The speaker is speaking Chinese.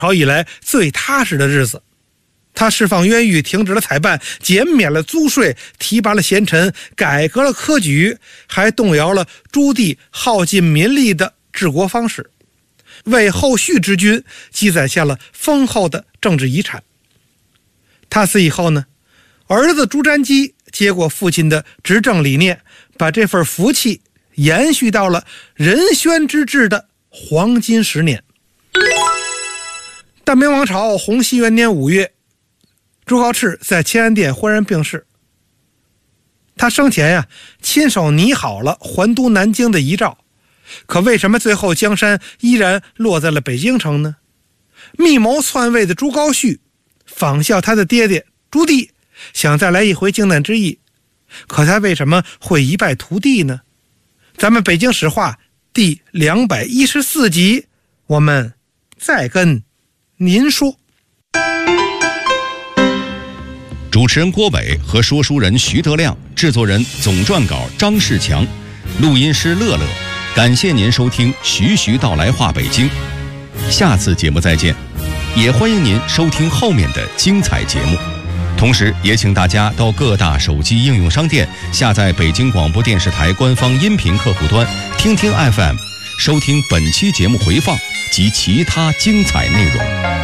朝以来最踏实的日子。他释放冤狱，停止了采办，减免了租税，提拔了贤臣，改革了科举，还动摇了朱棣耗尽民力的治国方式，为后续之君积攒下了丰厚的政治遗产。他死以后呢，儿子朱瞻基接过父亲的执政理念，把这份福气延续到了仁宣之治的黄金10年。大明王朝洪熙元年5月，朱高炽在乾安殿忽然病逝。他生前亲手拟好了还都南京的遗诏，可为什么最后江山依然落在了北京城呢？密谋篡位的朱高煦仿效他的爹爹朱棣，想再来一回靖难之役，可他为什么会一败涂地呢？咱们北京史话第214集，我们再跟您说。 主持人郭伟和说书人徐德亮，制作人总撰稿张世强，录音师乐乐。感谢您收听徐徐道来话北京，下次节目再见。也欢迎您收听后面的精彩节目，同时也请大家到各大手机应用商店下载北京广播电视台官方音频客户端听听 FM， 收听本期节目回放及其他精彩内容。